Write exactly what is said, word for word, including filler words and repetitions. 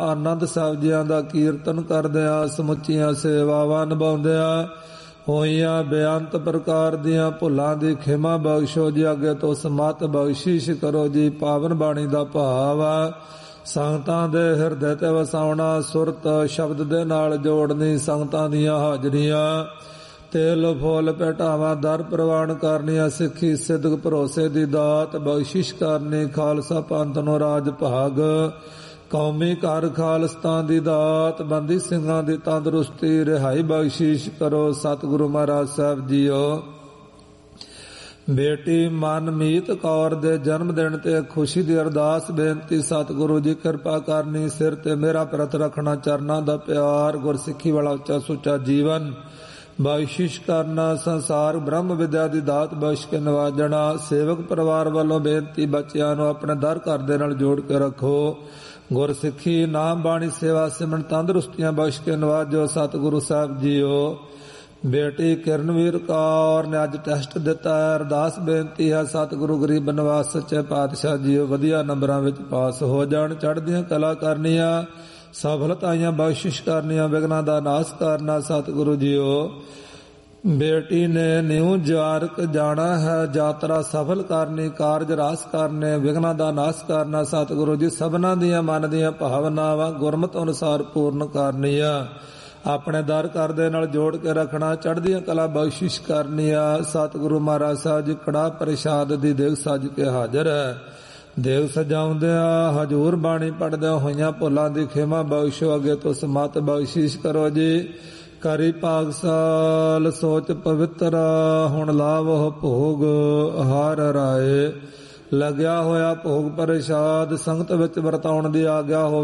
ਆਨੰਦ ਸਬਜ਼ੀਆਂ ਦਾ ਕੀਰਤਨ ਕਰਦਿਆਂ ਸਮੁੱਚੀਆਂ ਸੇਵਾਵਾਂ ਨਿਭਾਉਂਦਿਆਂ ਹੋਈਆਂ ਬੇਅੰਤ ਪ੍ਰਕਾਰ ਦੀਆਂ ਭੁੱਲਾਂ ਦੀ ਖਿਮਾ ਬਖਸ਼ੋ ਜੀ। ਅੱਗੇ ਤੋਂ ਸਮਤ ਬਖਸ਼ਿਸ਼ ਕਰੋ ਜੀ। ਪਾਵਨ ਬਾਣੀ ਦਾ ਭਾਵ ਆ ਸੰਗਤਾਂ ਦੇ ਹਿਰਦੇ ਤੇ ਵਸਾਉਣਾ, ਸੁਰਤ ਸ਼ਬਦ ਦੇ ਨਾਲ ਜੋੜਨੀ, ਸੰਗਤਾਂ ਦੀਆਂ ਹਾਜ਼ਰੀਆਂ ਤੇਲ ਫੁੱਲ ਭੇਟਾਵਾਂ ਦਰ ਪ੍ਰਵਾਨ ਕਰਨੀਆਂ, ਸਿੱਖੀ ਸਿਦਕ ਭਰੋਸੇ ਦੀ ਦਾਤ ਬਖਸ਼ਿਸ਼ ਕਰਨੀ, ਖਾਲਸਾ ਪੰਥ ਨੂੰ ਰਾਜ ਭਾਗ, ਕੌਮੀ ਘਰ ਖਾਲਸਤਾਨ ਦੀ ਦਾਤ, ਬੰਦੀ ਸਿੰਘਾਂ ਦੀ ਤੰਦਰੁਸਤੀ, ਰਿਹਾਈ ਬਖਸ਼ਿਸ਼ ਕਰੋ ਸਤਿਗੁਰੂ ਮਹਾਰਾਜ ਸਾਹਿਬ ਜੀਓ। ਬੇਟੀ ਮਨਮੀਤ ਕੌਰ ਦੇ ਜਨਮ ਦਿਨ ਤੇ ਖੁਸ਼ੀ ਦੀ ਅਰਦਾਸ ਬੇਨਤੀ, ਸਤਿਗੁਰੂ ਜੀ ਕਿਰਪਾ ਕਰਨੀ, ਸਿਰ ਤੇ ਮੇਰਾ ਪ੍ਰਤ ਰੱਖਣਾ, ਚਰਨਾਂ ਦਾ ਪਿਆਰ, ਗੁਰਸਿੱਖੀ ਵਾਲਾ ਉੱਚਾ ਸੁੱਚਾ ਜੀਵਨ ਬਖਸ਼ਿਸ਼ ਕਰਨਾ, ਸੰਸਾਰ ਬ੍ਰਹਮ ਵਿਦਿਆ ਦੀ ਦਾਤ ਬਖਸ਼ ਕੇ ਨਵਾਜਣਾ। ਸੇਵਕ ਪਰਿਵਾਰ ਵੱਲੋਂ ਬੇਨਤੀ, ਬੱਚਿਆਂ ਨੂੰ ਆਪਣੇ ਦਰ ਘਰ ਦੇ ਨਾਲ ਜੋੜ ਕੇ ਰੱਖੋ, ਗੁਰਸਿੱਖੀ ਨਾਮ ਬਾਣੀ ਸੇਵਾ ਸਿਮਰਨ ਤੰਦਰੁਸਤੀਆਂ ਬਖਸ਼ ਕੇ ਨਵਾਜੋ ਸਤਿਗੁਰੂ ਸਾਹਿਬ ਜੀਓ। ਬੇਟੀ ਕਿਰਨਵੀਰ ਕੌਰ ਨੇ ਅੱਜ ਟੈਸਟ ਦਿੱਤਾ ਹੈ, ਅਰਦਾਸ ਬੇਨਤੀ ਹੈ ਸਤਿਗੁਰੂ ਗਰੀਬ ਨਿਵਾਸ ਸੱਚੇ ਪਾਤਸ਼ਾਹ ਜੀਓ ਵਧੀਆ ਨੰਬਰਾਂ ਵਿੱਚ ਪਾਸ ਹੋ ਜਾਣ, ਚੜ੍ਹਦੀਆਂ ਕਲਾ ਕਰਨੀਆਂ, ਸਫਲਤਾਈਆਂ ਬਖਸ਼ਿਸ਼ ਕਰਨੀਆਂ, ਵਿਘਨਾਂ ਦਾ ਨਾਸ਼ ਕਰਨਾ ਸਤਿਗੁਰੂ ਜੀਓ। ਬੇਟੀ ਨੇ ਨਿਊ ਜਾਰਕ ਜਾਣਾ ਹੈ, ਯਾਤਰਾ ਸਫਲ ਕਰਨੀ, ਕਾਰਜ ਰਾਸ ਕਰਨੇ, ਵਿਘਨਾਂ ਦਾ ਨਾਸ਼ ਕਰਨਾ ਸਤਿਗੁਰੂ ਜੀ। ਸਭਨਾਂ ਦੀਆਂ ਮਨ ਦੀਆਂ ਭਾਵਨਾਵਾਂ ਗੁਰਮਤਿ ਅਨੁਸਾਰ ਪੂਰਨ ਕਰਨੀਆਂ, ਆਪਣੇ ਦਰ ਘਰ ਦੇ ਨਾਲ ਜੋੜ ਕੇ ਰੱਖਣਾ, ਚੜ੍ਹਦੀਆਂ ਕਲਾ ਬਖਸ਼ਿਸ਼ ਕਰਨੀਆਂ ਸਤਿਗੁਰੂ ਮਹਾਰਾਜ ਸਾਹਿਬ ਜੀ। ਕੜਾ ਪ੍ਰਸ਼ਾਦ ਦੀ ਦੇਗ ਸੱਜ ਕੇ ਹਾਜ਼ਰ ਹੈ, ਦੇਗ ਸਜਾਉਂਦਿਆਂ ਹਜ਼ੂਰ ਬਾਣੀ ਪੜ੍ਹਦਿਆਂ ਹੋਈਆਂ ਭੁੱਲਾਂ ਦੀ ਖਿਮਾ ਬਖਸ਼ੋ, ਅੱਗੇ ਤੋਂ ਸਮਤ ਬਖਸ਼ਿਸ਼ ਕਰੋ ਜੀ। ਕਰੀ ਪਾਗਸਾਲ ਸੋਚ ਪਵਿੱਤਰ, ਹੁਣ ਲਾਵੋ ਭੋਗ ਹਰ ਰਾਏ, ਲੱਗਿਆ ਹੋਇਆ ਭੋਗ ਪ੍ਰਸ਼ਾਦ ਸੰਗਤ ਵਿੱਚ ਵਰਤਾਉਣ ਦੀ ਆਗਿਆ ਹੋ